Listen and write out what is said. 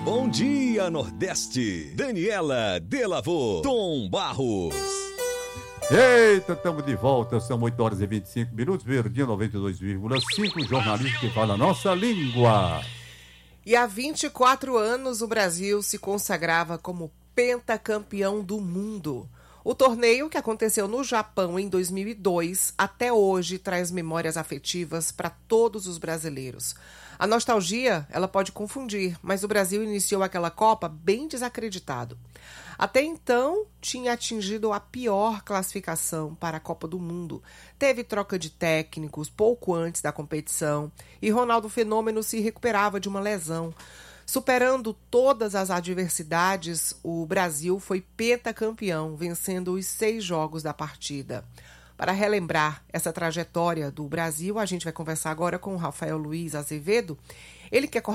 Bom dia, Nordeste. Daniela Delavô, Tom Barros. Eita, estamos de volta, são 8 horas e 25 minutos, Verdinha 92,5, jornalismo que fala a nossa língua. E há 24 anos o Brasil se consagrava como pentacampeão do mundo. O torneio, que aconteceu no Japão em 2002, até hoje traz memórias afetivas para todos os brasileiros. A nostalgia, ela pode confundir, mas o Brasil iniciou aquela Copa bem desacreditado. Até então, tinha atingido a pior classificação para a Copa do Mundo. Teve troca de técnicos pouco antes da competição e Ronaldo Fenômeno se recuperava de uma lesão. Superando todas as adversidades, o Brasil foi pentacampeão, vencendo os 6 jogos da partida. Para relembrar essa trajetória do Brasil, a gente vai conversar agora com o Rafael Luiz Azevedo, ele que é